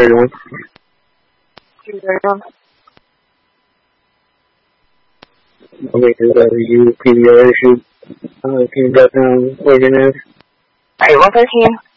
231. 231. Okay, you PBR issue. Can you drop down Oregon Ave? Alright, 113.